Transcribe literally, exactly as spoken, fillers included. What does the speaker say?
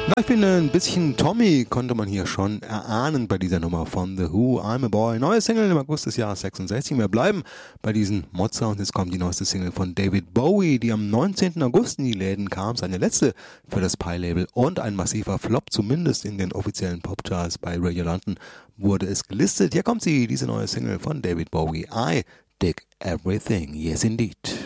Na, ich finde, ein bisschen Tommy konnte man hier schon erahnen bei dieser Nummer von The Who, I'm a Boy. Neue Single im August des Jahres sechsundsechzig. Wir bleiben bei diesen Mod-Sounds. Jetzt kommt die neueste Single von David Bowie, die am neunzehnten August in die Läden kam. Seine letzte für das Pi-Label und ein massiver Flop, zumindest in den offiziellen Popcharts bei Radio London wurde es gelistet. Hier kommt sie, diese neue Single von David Bowie. I Dig Everything. Yes, indeed.